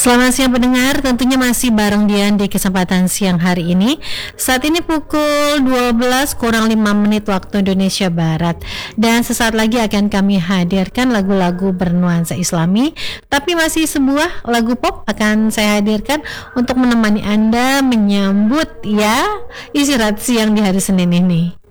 Selamat siang pendengar, tentunya masih bareng Dian di kesempatan siang hari ini. Saat ini pukul 12 kurang 5 menit waktu Indonesia Barat. Dan sesaat lagi akan kami hadirkan lagu-lagu bernuansa Islami. Tapi masih sebuah lagu pop akan saya hadirkan untuk menemani Anda menyambut istirahat siang di hari Senin ini.